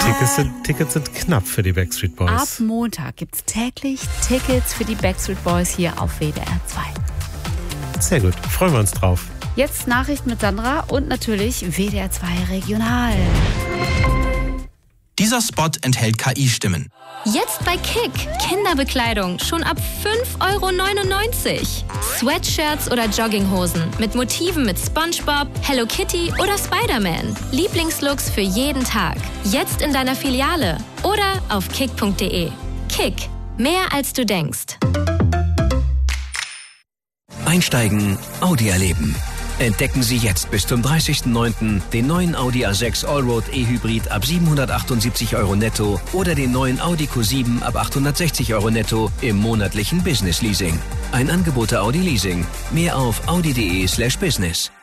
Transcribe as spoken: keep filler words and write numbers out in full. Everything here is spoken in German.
Tickets sind, Tickets sind knapp für die Backstreet Boys. Ab Montag gibt es täglich Tickets für die Backstreet Boys hier auf W D R zwei. Sehr gut, freuen wir uns drauf. Jetzt Nachrichten mit Sandra und natürlich W D R zwei Regional. Dieser Spot enthält K I-Stimmen. Jetzt bei Kick. Kinderbekleidung schon ab fünf Euro neunundneunzig. Sweatshirts oder Jogginghosen mit Motiven mit SpongeBob, Hello Kitty oder Spider-Man. Lieblingslooks für jeden Tag. Jetzt in deiner Filiale oder auf kick punkt de. Kick. Mehr als du denkst. Einsteigen, Audi erleben. Entdecken Sie jetzt bis zum dreißigsten neunten den neuen Audi A sechs Allroad E-Hybrid ab siebenhundertachtundsiebzig Euro netto oder den neuen Audi Q sieben ab achthundertsechzig Euro netto im monatlichen Business Leasing. Ein Angebot der Audi Leasing. Mehr auf audi punkt de slash business.